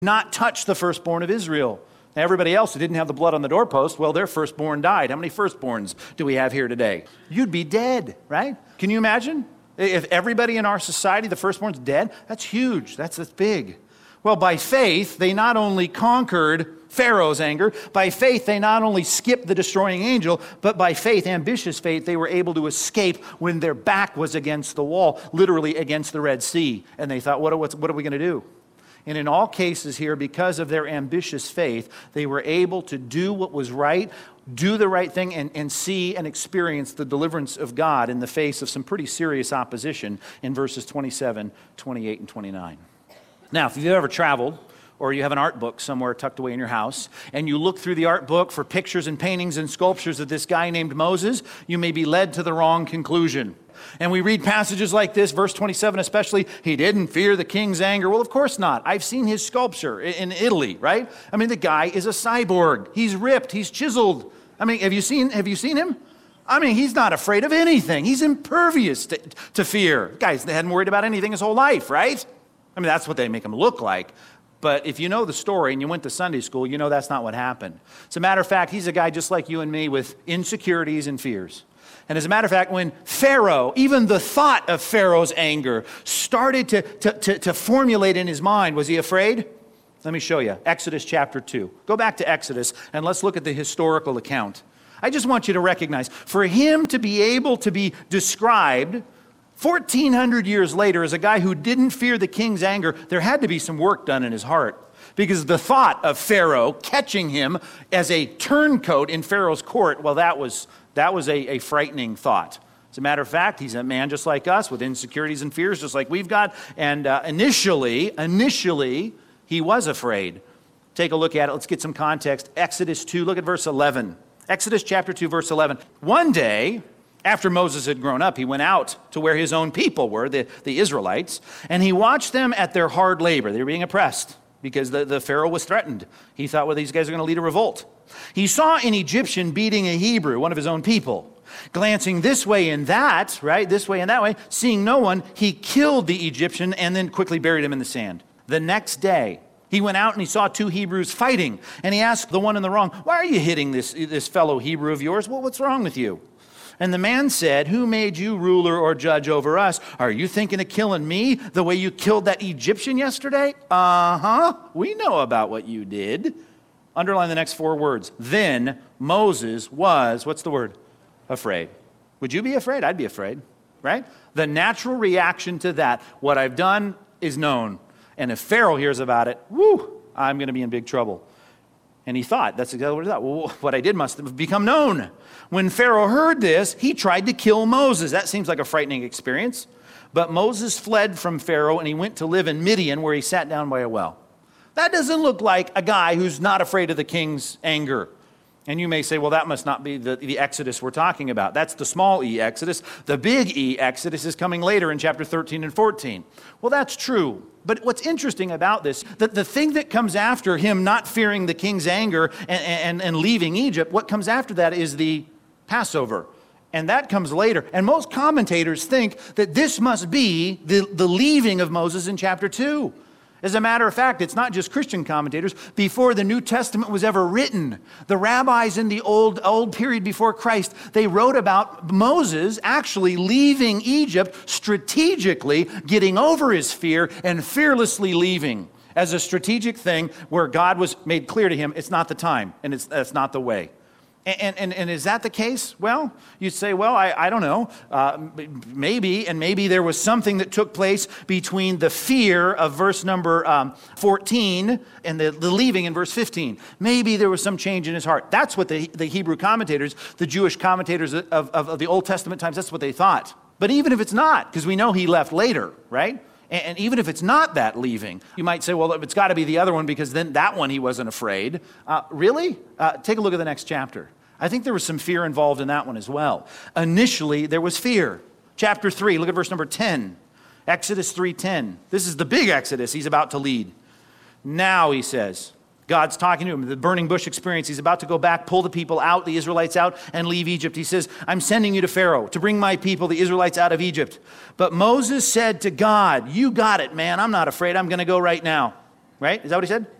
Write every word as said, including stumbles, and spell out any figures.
not touch the firstborn of Israel. Now, everybody else who didn't have the blood on the doorpost, well, their firstborn died. How many firstborns do we have here today? You'd be dead, right? Can you imagine? If everybody in our society, the firstborn's dead, that's huge. That's, that's big. Well, by faith, they not only conquered Pharaoh's anger, by faith, they not only skipped the destroying angel, but by faith, ambitious faith, they were able to escape when their back was against the wall, literally against the Red Sea. And they thought, what are, what are we going to do? And in all cases here, because of their ambitious faith, they were able to do what was right, do the right thing, and, and see and experience the deliverance of God in the face of some pretty serious opposition in verses twenty-seven, twenty-eight, and twenty-nine. Now, if you've ever traveled, or you have an art book somewhere tucked away in your house, and you look through the art book for pictures and paintings and sculptures of this guy named Moses, you may be led to the wrong conclusion. And we read passages like this, verse twenty-seven especially, he didn't fear the king's anger. Well, of course not. I've seen his sculpture in Italy, right? I mean, the guy is a cyborg. He's ripped. He's chiseled. I mean, have you seen, have you seen him? I mean, he's not afraid of anything. He's impervious to, to fear. The guy hadn't worried about anything his whole life, right? I mean, that's what they make him look like. But if you know the story and you went to Sunday school, you know that's not what happened. As a matter of fact, he's a guy just like you and me with insecurities and fears. And as a matter of fact, when Pharaoh, even the thought of Pharaoh's anger started to, to, to, to formulate in his mind, was he afraid? Let me show you. Exodus chapter two. Go back to Exodus and let's look at the historical account. I just want you to recognize, for him to be able to be described fourteen hundred years later as a guy who didn't fear the king's anger, there had to be some work done in his heart. Because the thought of Pharaoh catching him as a turncoat in Pharaoh's court, well, that was that was a, a frightening thought. As a matter of fact, he's a man just like us with insecurities and fears just like we've got. And uh, initially, initially, he was afraid. Take a look at it. Let's get some context. Exodus two, look at verse eleven. Exodus chapter two, verse eleven. One day, after Moses had grown up, he went out to where his own people were, the, the Israelites, and he watched them at their hard labor. They were being oppressed because the, the Pharaoh was threatened. He thought, well, these guys are going to lead a revolt. He saw an Egyptian beating a Hebrew, one of his own people. Glancing this way and that, right, this way and that way, seeing no one, he killed the Egyptian and then quickly buried him in the sand. The next day, he went out and he saw two Hebrews fighting, and he asked the one in the wrong, why are you hitting this, this fellow Hebrew of yours? Well, what's wrong with you? And the man said, who made you ruler or judge over us? Are you thinking of killing me the way you killed that Egyptian yesterday? Uh-huh. We know about what you did. Underline the next four words. Then Moses was, what's the word? Afraid. Would you be afraid? I'd be afraid, right? The natural reaction to that, what I've done is known. And if Pharaoh hears about it, whoo, I'm going to be in big trouble. And he thought, that's exactly what he thought. Well, what I did must have become known. When Pharaoh heard this, he tried to kill Moses. That seems like a frightening experience. But Moses fled from Pharaoh and he went to live in Midian where he sat down by a well. That doesn't look like a guy who's not afraid of the king's anger. And you may say, well, that must not be the, the Exodus we're talking about. That's the small e Exodus. The big E Exodus is coming later in chapter thirteen and fourteen. Well, that's true. But what's interesting about this, that the thing that comes after him not fearing the king's anger and, and, and leaving Egypt, what comes after that is the Passover. And that comes later. And most commentators think that this must be the, the leaving of Moses in chapter two. As a matter of fact, it's not just Christian commentators. Before the New Testament was ever written, the rabbis in the old, old period before Christ, they wrote about Moses actually leaving Egypt strategically, getting over his fear and fearlessly leaving as a strategic thing where God was made clear to him, it's not the time and it's that's not the way. And, and, and is that the case? Well, you'd say, well, I, I don't know. Uh, maybe, and maybe there was something that took place between the fear of verse number um, fourteen and the, the leaving in verse fifteen. Maybe there was some change in his heart. That's what the, the Hebrew commentators, the Jewish commentators of, of, of the Old Testament times, that's what they thought. But even if it's not, because we know he left later, right? And even if it's not that leaving, you might say, well, it's got to be the other one because then that one he wasn't afraid. Uh, really? Uh, take a look at the next chapter. I think there was some fear involved in that one as well. Initially, there was fear. Chapter three, look at verse number ten. Exodus three ten. This is the big Exodus he's about to lead. Now, he says, God's talking to him, the burning bush experience. He's about to go back, pull the people out, the Israelites out, and leave Egypt. He says, I'm sending you to Pharaoh to bring my people, the Israelites, out of Egypt. But Moses said to God, you got it, man. I'm not afraid. I'm going to go right now. right? Is that what he said?